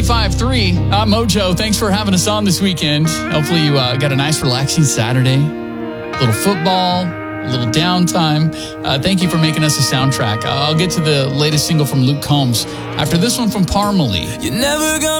98.53. I'm Mojo. Thanks for having us on this weekend. Hopefully you got a nice, relaxing Saturday. A little football, a little downtime. Thank you for making us a soundtrack. I'll get to the latest single from Luke Combs after this one from Parmalee. You're never gonna